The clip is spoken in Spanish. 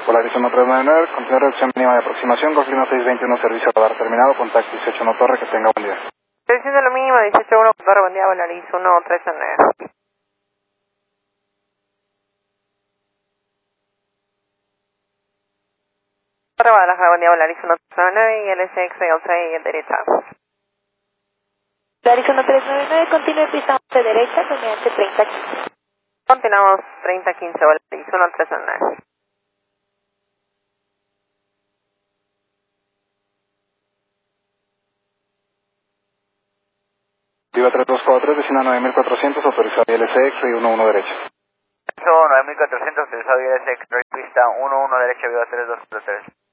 Polaris 1399, continúa reducción mínima de aproximación, Golfino 621, servicio radar terminado, contacto 181 Torre, que tenga buen día. Reducción de lo mínimo, 181 Torre, buen día, Polaris 1399. Torre Guadalajara, buen día, Polaris 1399 y LSX 6 derecha. Polaris 1399, continúe pista 11 derecha, dominante 3015. Continuamos 3015, Polaris 1399. Viva 3243, vecina 9400, autorizado LSX y 11 derecha. 9400, autorizado LSX, pista 11 derecha, Viva 3243.